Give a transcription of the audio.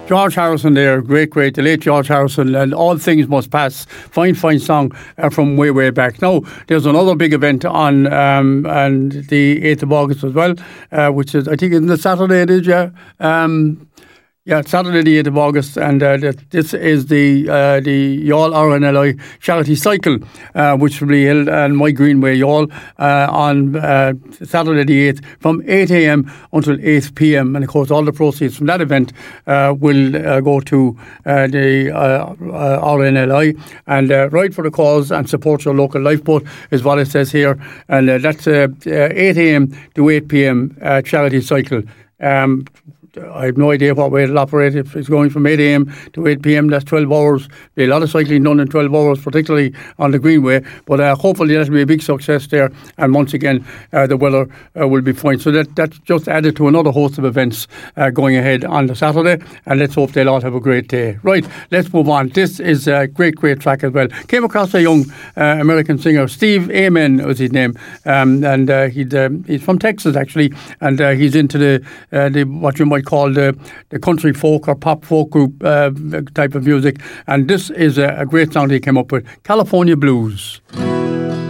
George Harrison there, great, the late George Harrison, and All Things Must Pass. Fine song from way back. Now, there's another big event on and the 8th of August as well, which is, I think, isn't it Saturday it is, yeah? Yeah, it's Saturday the 8th of August, and this is the Youghal RNLI charity cycle, which will be held on My Greenway, Youghal, on Saturday the 8th from 8 a.m. until 8 p.m. And of course, all the proceeds from that event will go to the RNLI and Ride for the Cause and support your local lifeboat is what it says here, and that's 8 a.m. to 8 p.m. Charity cycle. I have no idea what way it'll operate. If it's going from 8 a.m. to 8 p.m, that's 12 hours. There'll be a lot of cycling done in 12 hours, particularly on the Greenway. But hopefully that'll be a big success there. And once again, the weather will be fine. So that's just added to another host of events going ahead on the Saturday. And let's hope they'll all have a great day. Right, let's move on. This is a great track as well. Came across a young American singer, Steve Amen was his name. And he's from Texas, actually. And he's into the what you might call the country folk or pop folk group type of music, and this is a great song he came up with, California Blues.